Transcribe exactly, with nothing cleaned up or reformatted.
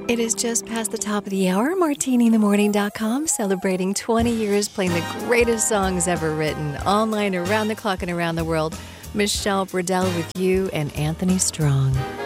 It is just past the top of the hour. martini in the morning dot com celebrating twenty years playing the greatest songs ever written. Online, around the clock, and around the world. Michelle Burdell with you and Anthony Strong.